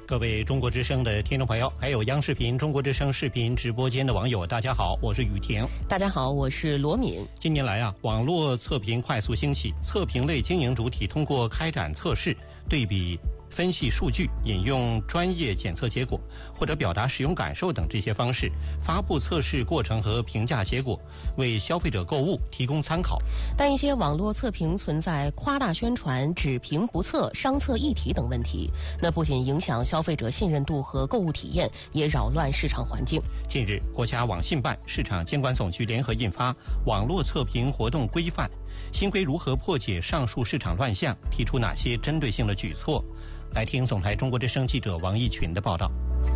各位中国之声的听众朋友，还有央视频中国之声视频直播间的网友，大家好，我是雨婷。 大家好，我是罗敏。 近年来网络测评快速兴起，测评类经营主体通过开展测试、对比分析数据、引用专业检测结果或者表达使用感受等这些方式，发布测试过程和评价结果，为消费者购物提供参考。 但一些网络测评存在夸大宣传、只评不测、商测一体等问题，那不仅影响消费者信任度和购物体验，也扰乱市场环境。 近日，国家网信办、市场监管总局联合印发《网络测评活动规范》，新规如何破解上述市场乱象，提出哪些针对性的举措？来听总台中国之声记者王义群的报道。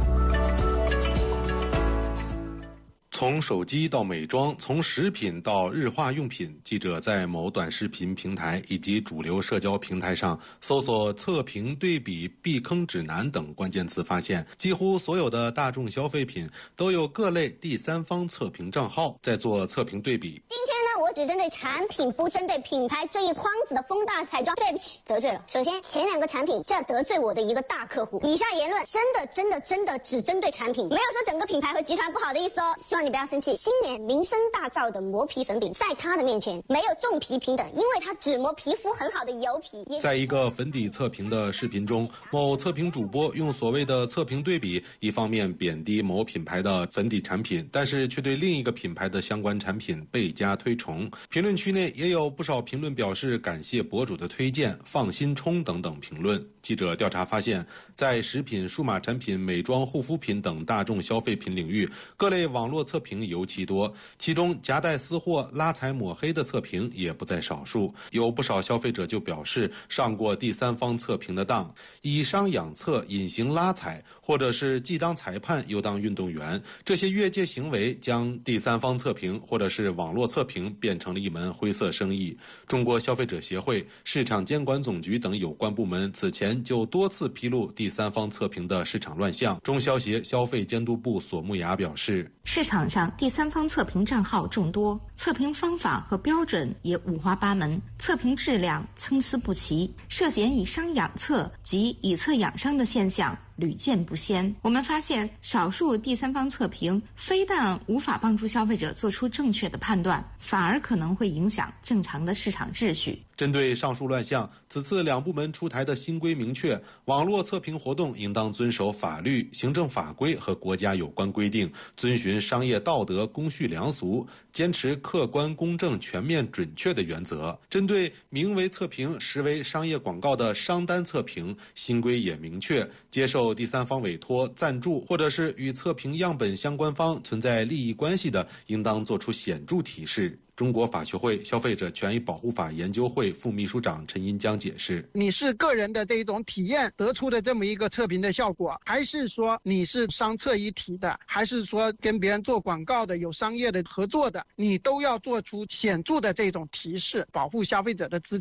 从手机到美妆，从食品到日化用品，记者在某短视频平台以及主流社交平台上搜索测评、对比、避坑指南等关键词，发现几乎所有的大众消费品都有各类第三方测评账号在做测评对比。 今天呢，我只针对产品，不针对品牌这一筐子的风大彩妆。对不起，得罪了。首先，前两个产品，这得罪我的一个大客户。以下言论真的只针对产品，没有说整个品牌和集团不好的意思哦。希望你不要生气。新年名声大噪的磨皮粉饼，在它的面前没有重皮平等，因为它只磨皮肤很好的油皮。 在一个粉底测评的视频中，某测评主播用所谓的测评对比，一方面贬低某品牌的粉底产品，但是却对另一个品牌的相关产品倍加推崇。评论区内也有不少评论表示感谢博主的推荐、放心冲等等评论。记者调查发现，在食品、数码产品、美妆、护肤品等大众消费品领域，各类网络测评尤其多，其中夹带私货、拉踩抹黑的测评也不在少数。有不少消费者就表示上过第三方测评的当，以商养测、隐形拉踩，或者是既当裁判又当运动员，这些越界行为将第三方测评或者是网络测评变成了一门灰色生意。中国消费者协会、市场监管总局等有关部门此前就多次披露第三方测评的市场乱象。中消协消费监督部索木雅表示， 市场上第三方测评账号众多，测评方法和标准也五花八门，测评质量参差不齐，涉嫌以商养测及以测养商的现象屡见不鲜。我们发现，少数第三方测评非但无法帮助消费者做出正确的判断，反而可能会影响正常的市场秩序。 针对上述乱象，此次两部门出台的新规明确，网络测评活动应当遵守法律、行政法规和国家有关规定，遵循商业道德、公序良俗，坚持客观、公正、全面、准确的原则。针对名为测评实为商业广告的商单测评，新规也明确，接受第三方委托、赞助或者是与测评样本相关方存在利益关系的，应当作出显著提示。中国法学会消费者权益保护法研究会副秘书长陈银江解释， 你是个人的这种体验得出的这么一个测评的效果，还是说你是商测一体的，还是说跟别人做广告的，有商业的合作的，你都要做出显著的这种提示，保护消费者的知